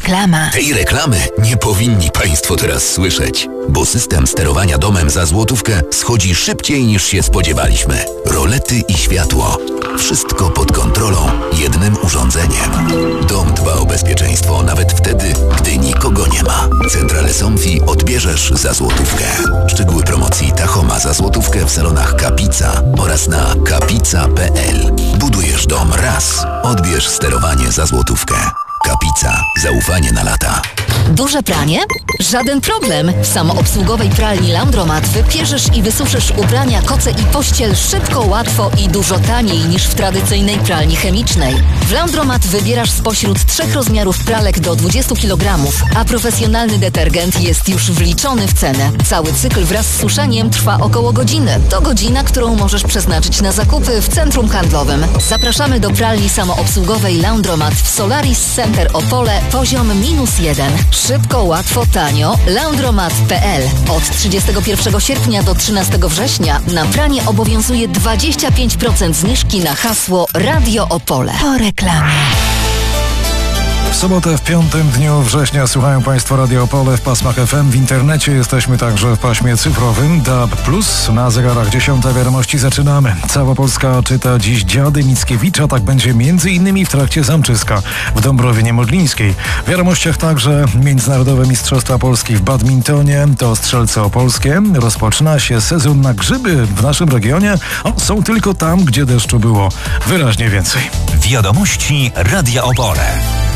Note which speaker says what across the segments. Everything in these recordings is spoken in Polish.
Speaker 1: Reklama.
Speaker 2: Tej reklamy nie powinni Państwo teraz słyszeć, bo system sterowania domem za złotówkę schodzi szybciej niż się spodziewaliśmy. Rolety i światło. Wszystko pod kontrolą jednym urządzeniem. Dom dba o bezpieczeństwo nawet wtedy, gdy nikogo nie ma. Centrale Somfy odbierzesz za złotówkę. Szczegóły promocji Tachoma za złotówkę w salonach Kapica oraz na kapica.pl. Budujesz dom raz. Odbierz sterowanie za złotówkę. Kapica. Zaufanie na lata.
Speaker 3: Duże pranie? Żaden problem. W samoobsługowej pralni Laundromat wypierzesz i wysuszysz ubrania, koce i pościel szybko, łatwo i dużo taniej niż w tradycyjnej pralni chemicznej. W Laundromat wybierasz spośród 3 rozmiarów pralek do 20 kg, a profesjonalny detergent jest już wliczony w cenę. Cały cykl wraz z suszeniem trwa około godziny. To godzina, którą możesz przeznaczyć na zakupy w centrum handlowym. Zapraszamy do pralni samoobsługowej Laundromat w Solaris Center Opole, poziom -1. Szybko, łatwo, tanio. Laundromat.pl. Od 31 sierpnia do 13 września na pranie obowiązuje 25% zniżki na hasło Radio Opole.
Speaker 1: Po reklamie.
Speaker 4: W sobotę, w 5 dniu września słuchają Państwo Radio Opole w pasmach FM. W internecie jesteśmy także w paśmie cyfrowym DAB+. Na zegarach 10 wiadomości zaczynamy. Cała Polska czyta dziś Dziady Mickiewicza. Tak będzie m.in. w trakcie zamczyska w Dąbrowie Niemodlińskiej. W wiadomościach także Międzynarodowe Mistrzostwa Polski w badmintonie. To Strzelce Opolskie. Rozpoczyna się sezon na grzyby w naszym regionie. Są tylko tam, gdzie deszczu było wyraźnie więcej.
Speaker 5: Wiadomości Radia Opole.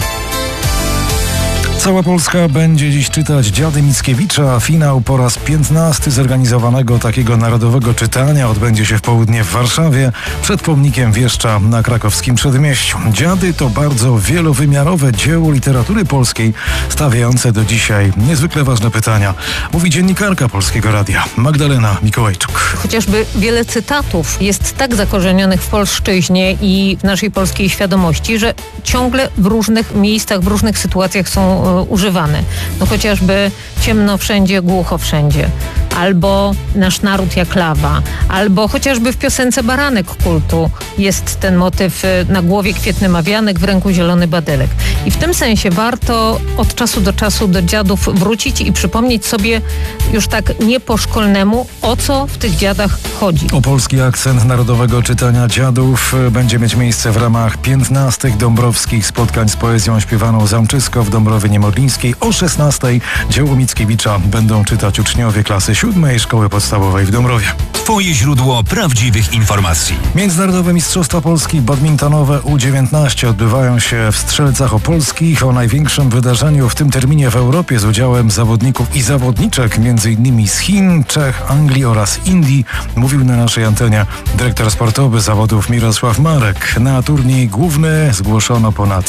Speaker 4: Cała Polska będzie dziś czytać Dziady Mickiewicza. Finał po raz 15 zorganizowanego takiego narodowego czytania odbędzie się w południe w Warszawie przed pomnikiem Wieszcza na krakowskim Przedmieściu. Dziady to bardzo wielowymiarowe dzieło literatury polskiej, stawiające do dzisiaj niezwykle ważne pytania. Mówi dziennikarka Polskiego Radia Magdalena Mikołajczuk.
Speaker 6: Chociażby wiele cytatów jest tak zakorzenionych w polszczyźnie i w naszej polskiej świadomości, że ciągle w różnych miejscach, w różnych sytuacjach są używane. No chociażby ciemno wszędzie, głucho wszędzie. Albo nasz naród jak lawa. Albo chociażby w piosence Baranek Kultu jest ten motyw: na głowie kwietny ma wianek, w ręku zielony badelek. I w tym sensie warto od czasu do czasu do dziadów wrócić i przypomnieć sobie już tak nie po szkolnemu, o co w tych dziadach chodzi.
Speaker 4: Opolski akcent narodowego czytania dziadów będzie mieć miejsce w ramach 15 dąbrowskich spotkań z poezją śpiewaną Zamczysko w Dąbrowie Niemodlińskiej. O 16:00 dzieło Mickiewicza będą czytać uczniowie klasy 7 Szkoły Podstawowej w Dąbrowie.
Speaker 5: Twoje źródło prawdziwych informacji.
Speaker 4: Międzynarodowe Mistrzostwa Polski badmintonowe U19 odbywają się w Strzelcach Opolskich. O największym wydarzeniu w tym terminie w Europie z udziałem zawodników i zawodniczek m.in. z Chin, Czech, Anglii oraz Indii mówił na naszej antenie dyrektor sportowy zawodów Mirosław Marek. Na turniej główny zgłoszono ponad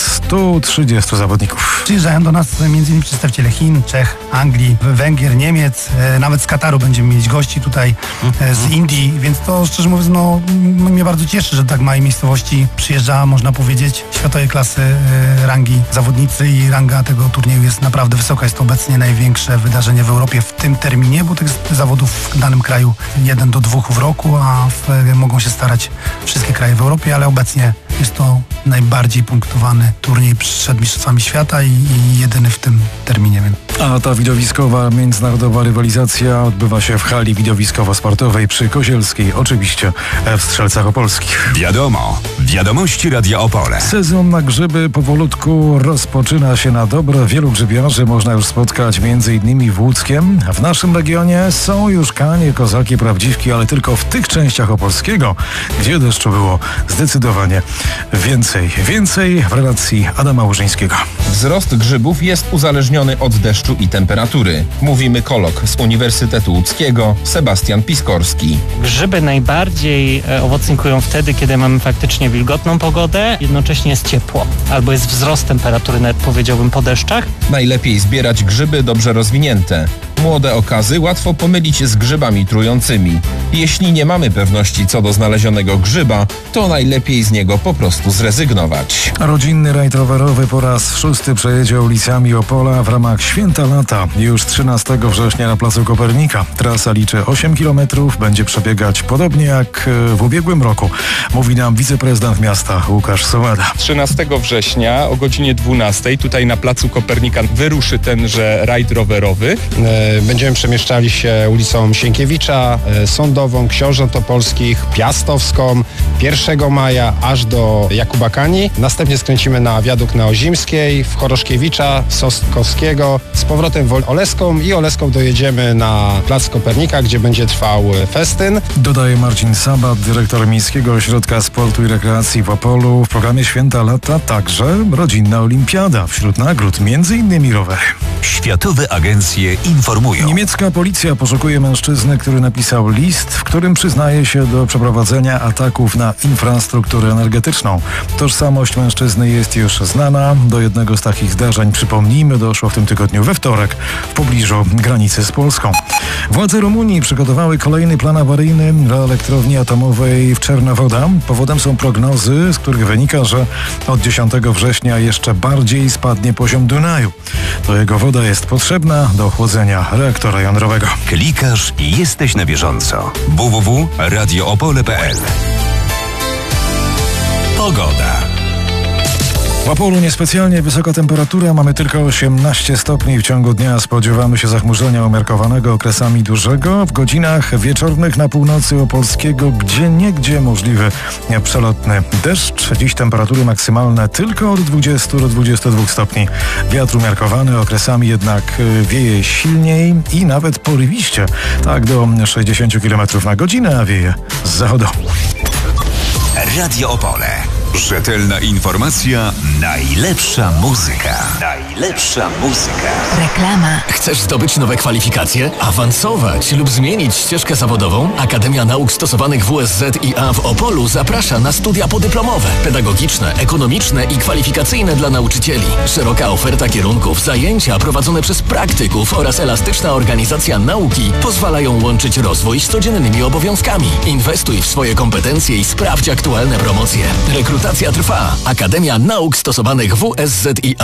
Speaker 4: 130 zawodników.
Speaker 7: Przyjeżdżają do nas m.in. przedstawiciele Chin, Czech, Anglii, Węgier, Niemiec, nawet z Kataru będziemy mieć gości tutaj, z Indii, więc to szczerze mówiąc, mnie bardzo cieszy, że tak małej miejscowości przyjeżdża, można powiedzieć, światowej klasy rangi zawodnicy i ranga tego turnieju jest naprawdę wysoka. Jest to obecnie największe wydarzenie w Europie w tym terminie, bo tych zawodów w danym kraju 1 do 2 w roku, a mogą się starać wszystkie kraje w Europie, ale obecnie jest to najbardziej punktowany turniej przed Mistrzostwami Świata i jedyny w tym terminie.
Speaker 4: A ta widowiskowa międzynarodowa rywalizacja odbywa się w hali widowiskowo-sportowej przy Kozielskiej, oczywiście w Strzelcach Opolskich.
Speaker 5: Wiadomo. Wiadomości Radia Opole.
Speaker 4: Sezon na grzyby powolutku rozpoczyna się na dobre. Wielu grzybiarzy można już spotkać m.in. w Łódzkiem. W naszym regionie są już kanie, kozaki, prawdziwki, ale tylko w tych częściach Opolskiego, gdzie deszczu było zdecydowanie więcej. Więcej w relacji Adama Łużyńskiego.
Speaker 8: Wzrost grzybów jest uzależniony od deszczu i temperatury. Mówi mykolog z Uniwersytetu Łódzkiego Sebastian Piskorski.
Speaker 9: Grzyby najbardziej owocnikują wtedy, kiedy mamy faktycznie wilgotną pogodę, jednocześnie jest ciepło, albo jest wzrost temperatury, nawet powiedziałbym po deszczach.
Speaker 8: Najlepiej zbierać grzyby dobrze rozwinięte. Młode okazy łatwo pomylić z grzybami trującymi. Jeśli nie mamy pewności co do znalezionego grzyba, to najlepiej z niego po prostu zrezygnować.
Speaker 4: Rodzinny rajd rowerowy po raz 6. przejedzie ulicami Opola w ramach Święta Lata. Już 13 września na Placu Kopernika. Trasa liczy 8 km, będzie przebiegać podobnie jak w ubiegłym roku, mówi nam wiceprezydent miasta Łukasz Sołada.
Speaker 1: 13 września o godzinie 12 tutaj na Placu Kopernika wyruszy tenże rajd rowerowy.
Speaker 10: Będziemy przemieszczali się ulicą Sienkiewicza, Sądową, Książąt Opolskich, Piastowską, 1 maja aż do Jakuba Kani. Następnie skręcimy na wiadukt na Ozimskiej, w Choroszkiewicza, Sosnkowskiego, z powrotem w Oleską i Oleską dojedziemy na Plac Kopernika, gdzie będzie trwał festyn.
Speaker 4: Dodaje Marcin Sabat, dyrektor Miejskiego Ośrodka Sportu i Rekreacji w Opolu. W programie Święta Lata także rodzinna olimpiada. Wśród nagród m.in. rowery.
Speaker 5: Światowe agencje informują.
Speaker 4: Niemiecka policja poszukuje mężczyzny, który napisał list, w którym przyznaje się do przeprowadzenia ataków na infrastrukturę energetyczną. Tożsamość mężczyzny jest już znana. Do jednego z takich zdarzeń, przypomnijmy, doszło w tym tygodniu we wtorek w pobliżu granicy z Polską. Władze Rumunii przygotowały kolejny plan awaryjny dla elektrowni atomowej w Czernowoda. Powodem są prognozy, z których wynika, że od 10 września jeszcze bardziej spadnie poziom Dunaju. To jego woda jest potrzebna do chłodzenia reaktora jądrowego.
Speaker 5: Klikasz i jesteś na bieżąco. www.radioopole.pl. Pogoda.
Speaker 4: W Opolu niespecjalnie wysoka temperatura, mamy tylko 18 stopni. W ciągu dnia spodziewamy się zachmurzenia umiarkowanego okresami dużego. W godzinach wieczornych na północy opolskiego gdzieniegdzie możliwy przelotny deszcz. Dziś temperatury maksymalne tylko od 20 do 22 stopni. Wiatr umiarkowany, okresami jednak wieje silniej i nawet porywiście. Tak do 60 km na godzinę, a wieje z zachodu.
Speaker 5: Radio Opole. Rzetelna informacja, najlepsza muzyka. Najlepsza muzyka.
Speaker 11: Reklama. Chcesz zdobyć nowe kwalifikacje? Awansować lub zmienić ścieżkę zawodową? Akademia Nauk Stosowanych WSZ-IA w Opolu zaprasza na studia podyplomowe, pedagogiczne, ekonomiczne i kwalifikacyjne dla nauczycieli. Szeroka oferta kierunków, zajęcia prowadzone przez praktyków oraz elastyczna organizacja nauki pozwalają łączyć rozwój z codziennymi obowiązkami. Inwestuj w swoje kompetencje i sprawdź aktualne promocje. Rekrutacja trwa. Akademia Nauk Stosowanych WSZ-IA